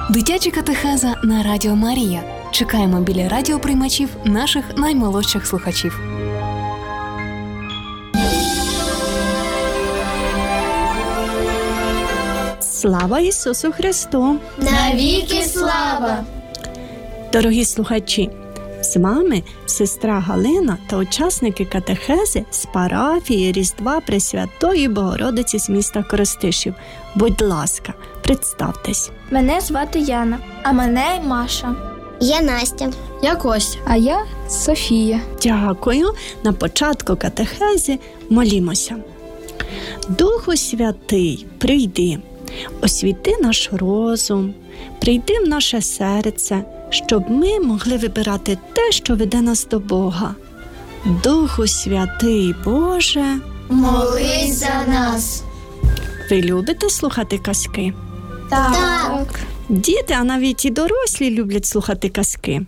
Дитяча катехеза на Радіо Марія. Чекаємо біля радіоприймачів наших наймолодших слухачів. Слава Ісусу Христу! Навіки слава! Дорогі слухачі, з вами сестра Галина та учасники катехези з парафії Різдва Пресвятої Богородиці з міста Коростишів. Будь ласка, представтесь. Мене звати Яна, а мене Маша. Я Настя. Я Костя. А я Софія. Дякую. На початку катехези молімося. Духу Святий, прийди, освіти наш розум, прийди в наше серце, щоб ми могли вибирати те, що веде нас до Бога. Духу Святий, Боже, молись за нас. Ви любите слухати казки? Так. Діти, а навіть і дорослі люблять слухати казки.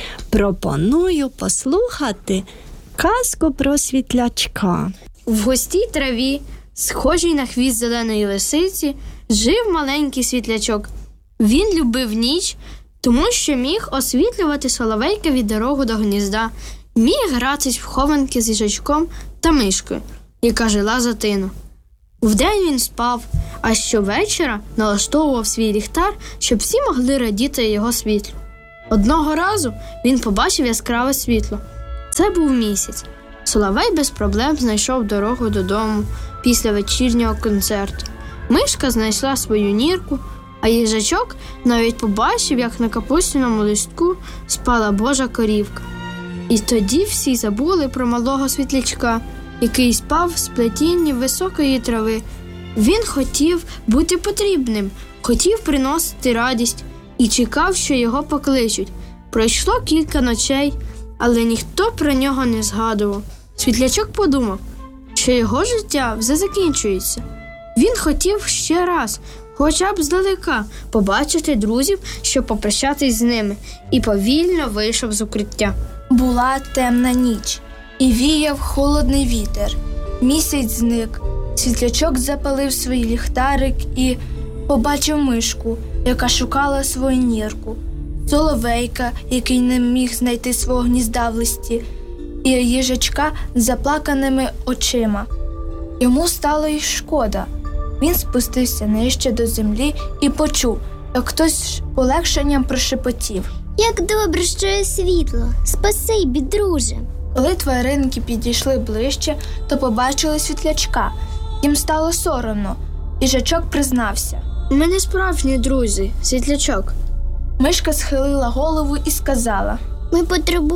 Пропоную послухати казку про світлячка. В густій траві, схожій на хвіст зеленої лисиці, жив маленький світлячок. Він любив ніч, тому що міг освітлювати соловейкові дорогу до гнізда, міг гратись в хованки з їжачком та мишкою, яка жила за тину. Вдень він спав, а щовечора налаштовував свій ліхтар, щоб всі могли радіти його світлу. Одного разу він побачив яскраве світло. Це був місяць. Соловей без проблем знайшов дорогу додому після вечірнього концерту. Мишка знайшла свою нірку, а їжачок навіть побачив, як на капустяному листку спала Божа корівка. І тоді всі забули про малого світлячка, який спав в сплетінні високої трави. Він хотів бути потрібним, хотів приносити радість і чекав, що його покличуть. Пройшло кілька ночей, але ніхто про нього не згадував. Світлячок подумав, що його життя вже закінчується. Він хотів ще раз, хоча б здалека, побачити друзів, щоб попрощатись з ними, і повільно вийшов з укриття. Була темна ніч, і віяв холодний вітер. Місяць зник. Світлячок запалив свій ліхтарик і побачив мишку, яка шукала свою нірку, соловейка, який не міг знайти свого гнізда в листі, і їжачка з заплаканими очима. Йому стало й шкода. Він спустився нижче до землі і почув, як хтось з полегшенням прошепотів: Як добре, що є світло. Спасибі, друже. Коли тваринки підійшли ближче, то побачили світлячка. Їм стало соромно. Їжачок признався: Ми не справжні друзі, світлячок. Мишка схилила голову і сказала: Ми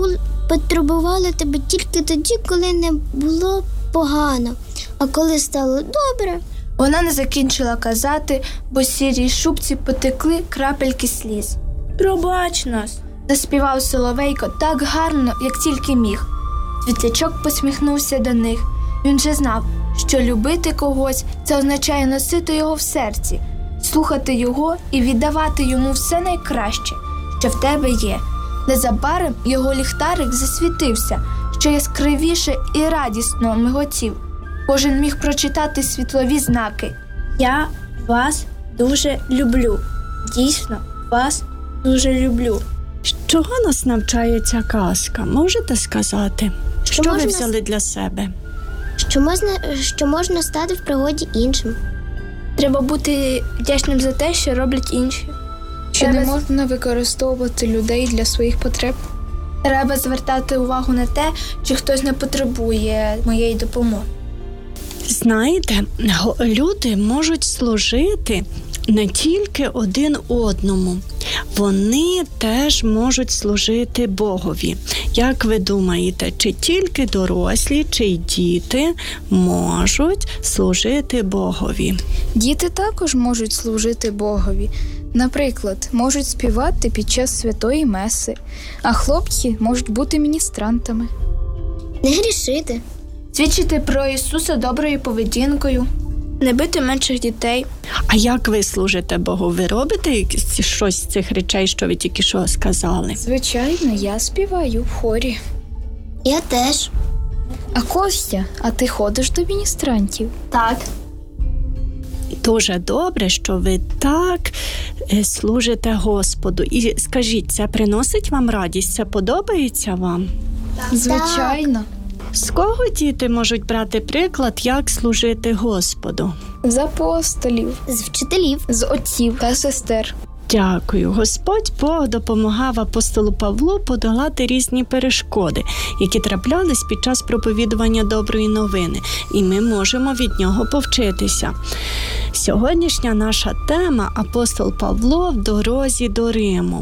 потребували тебе тільки тоді, коли не було погано, а коли стало добре. Вона не закінчила казати, бо з сірій шубці потекли крапельки сліз. «Пробач нас!» – заспівав соловейко так гарно, як тільки міг. Світлячок посміхнувся до них. Він же знав, що любити когось – це означає носити його в серці, слухати його і віддавати йому все найкраще, що в тебе є. Незабаром його ліхтарик засвітився, що яскравіше і радісно миготів. Кожен міг прочитати світлові знаки. «Я вас дуже люблю. Дійсно, вас дуже люблю». Чого нас навчає ця казка? Можете сказати? Що ви взяли для себе? Що можна стати в пригоді іншим. Треба бути вдячним за те, що роблять інші. Що не можна використовувати людей для своїх потреб. Треба звертати увагу на те, чи хтось не потребує моєї допомоги. Знаєте, люди можуть служити не тільки один одному. Вони теж можуть служити Богові. Як ви думаєте, чи тільки дорослі, чи й діти можуть служити Богові? Діти також можуть служити Богові. Наприклад, можуть співати під час святої меси, а хлопці можуть бути міністрантами. Не грішити. Свідчити про Ісуса доброю поведінкою. Не бити менших дітей. А як ви служите Богу? Ви робите щось з цих речей, що ви тільки що сказали? Звичайно, я співаю в хорі. Я теж. А Костя, а ти ходиш до міністрантів? Так. Дуже добре, що ви так служите Господу. І скажіть, це приносить вам радість? Це подобається вам? Звичайно. З кого діти можуть брати приклад, як служити Господу? З апостолів, З вчителів. з отців та сестер. Дякую. Господь Бог допомагав апостолу Павлу подолати різні перешкоди, які траплялись під час проповідування доброї новини, і ми можемо від нього повчитися. Сьогоднішня наша тема – апостол Павло в дорозі до Риму.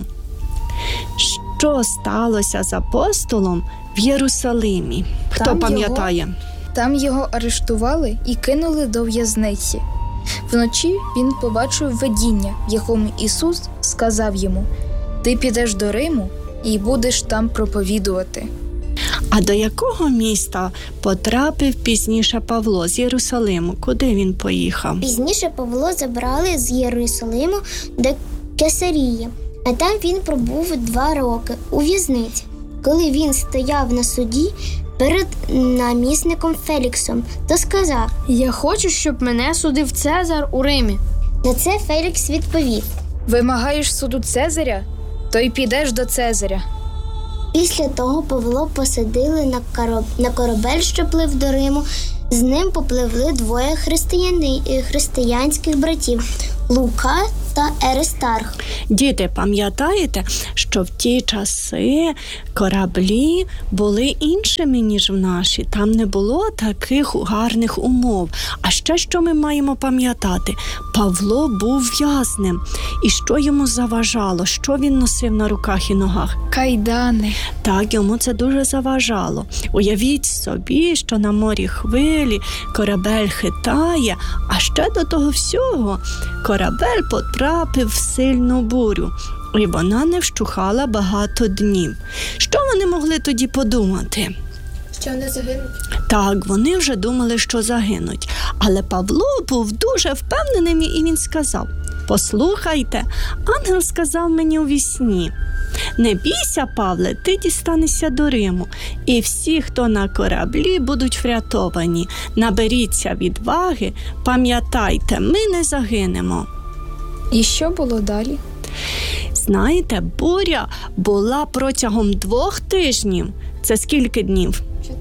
Що сталося з апостолом в Єрусалимі? Хто Там пам'ятає? Там його арештували і кинули до в'язниці. Вночі він побачив видіння, в якому Ісус сказав йому: «Ти підеш до Риму і будеш там проповідувати». А до якого міста потрапив пізніше Павло з Єрусалиму? Куди він поїхав? Пізніше Павло забрали з Єрусалиму до Кесарії, а там він пробув 2 роки у в'язниці. Коли він стояв на суді перед намісником Феліксом, то сказав: Я хочу, щоб мене судив Цезар у Римі. на це Фелікс відповів. «Вимагаєш суду Цезаря? То й підеш до Цезаря». Після того Павло посадили на корабель, що плив до Риму. З ним попливли 2 християнських братів – Лука та Аристарх. Діти, пам'ятаєте, що в ті часи кораблі були іншими, ніж в наші. Там не було таких гарних умов. А ще що ми маємо пам'ятати? Павло був в'язнем. І що йому заважало? Що він носив на руках і ногах? Кайдани. Так, йому це дуже заважало. Уявіть собі, що на морі хвилі, корабель хитає, а ще до того всього корабель потрапив в сильну бурю, і вона не вщухала багато днів. Що вони могли тоді подумати? Що вони загинуть? Так, вони вже думали, що загинуть. Але Павло був дуже впевненим, і він сказав: «Послухайте, ангел сказав мені у вісні: не бійся, Павле, ти дістанешся до Риму, і всі, хто на кораблі, будуть врятовані. Наберіться відваги, пам'ятайте, ми не загинемо». І що було далі? Знаєте, буря була протягом 2 тижнів. Це скільки днів?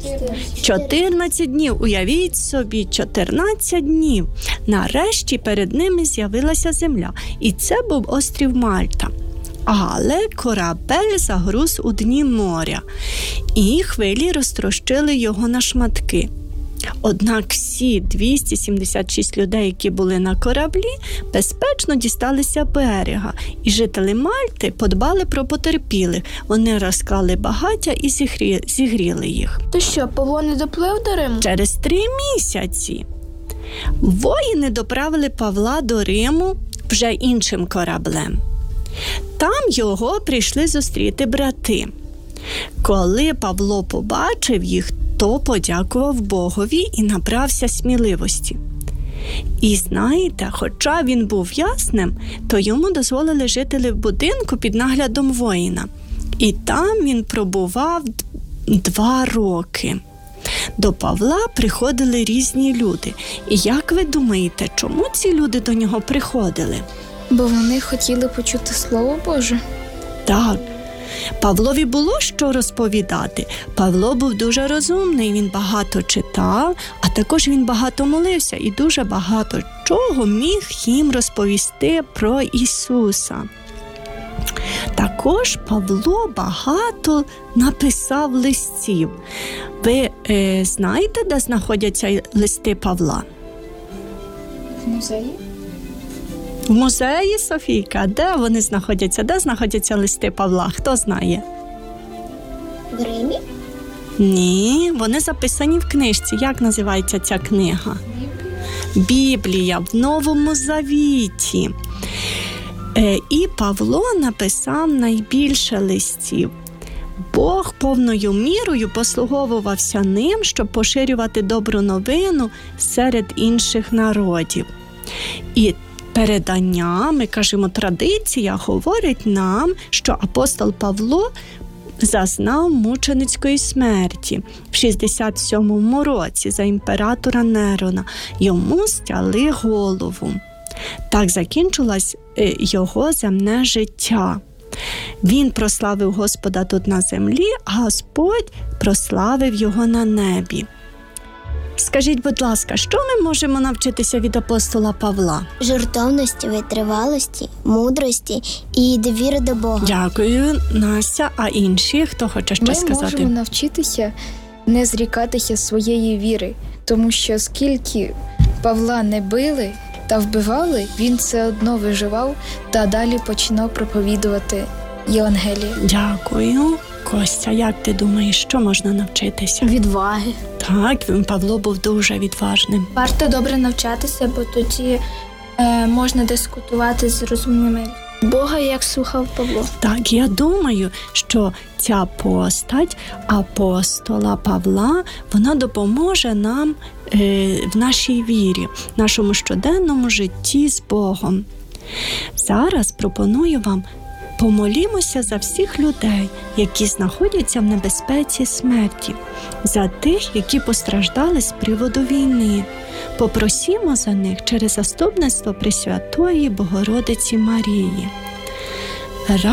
14 днів. Уявіть собі, 14 днів. Нарешті перед ними з'явилася земля. І це був острів Мальта. Але корабель загруз у дні моря, і хвилі розтрощили його на шматки. Однак всі 276 людей, які були на кораблі, безпечно дісталися берега, і жителі Мальти подбали про потерпілих. Вони розклали багаття і зігріли їх. То що, Павло не доплив до Риму? Через 3 місяці воїни доправили Павла до Риму вже іншим кораблем. Там його прийшли зустріти брати. Коли Павло побачив їх, то подякував Богові і набрався сміливості. І знаєте, хоча він був в'язнем, то йому дозволили жити в будинку під наглядом воїна. І там він пробував 2 роки. До Павла приходили різні люди. І як ви думаєте, чому ці люди до нього приходили? Бо вони хотіли почути Слово Боже. Так, Павлові було що розповідати. Павло був дуже розумний, він багато читав, а також він багато молився і дуже багато чого міг їм розповісти про Ісуса. Також Павло багато написав листів. Ви знаєте, де знаходяться листи Павла? В музеї? В музеї, Софійка. Де вони знаходяться? Де знаходяться листи Павла? Хто знає? В Римі? Ні, вони записані в книжці. Як називається ця книга? Біблія в Новому Завіті. І Павло написав найбільше листів. Бог повною мірою послуговувався ним, щоб поширювати добру новину серед інших народів. І передання, ми кажемо, традиція говорить нам, що апостол Павло зазнав мученицької смерті в 67 році за імператора Нерона. Йому стяли голову. Так закінчилось його земне життя. Він прославив Господа тут на землі, а Господь прославив його на небі. Скажіть, будь ласка, що ми можемо навчитися від апостола Павла? Жертовності, витривалості, мудрості і довіри до Бога. Дякую, Настя. А інші, хто хоче щось Ми сказати? можемо навчитися не зрікатися своєї віри, тому що скільки Павла не били та вбивали, він все одно виживав та далі починав проповідувати Євангеліє. Дякую. Костя, як ти думаєш, що можна навчитися? Відваги. Так, Павло був дуже відважним. Варто добре навчатися, бо тоді можна дискутувати з розумними Бога, як слухав Павло. Так, я думаю, що ця постать апостола Павла, вона допоможе нам в нашій вірі, в нашому щоденному житті з Богом. Зараз пропоную вам помолімося за всіх людей, які знаходяться в небезпеці смерті, за тих, які постраждали з приводу війни. Попросімо за них через заступництво Пресвятої Богородиці Марії.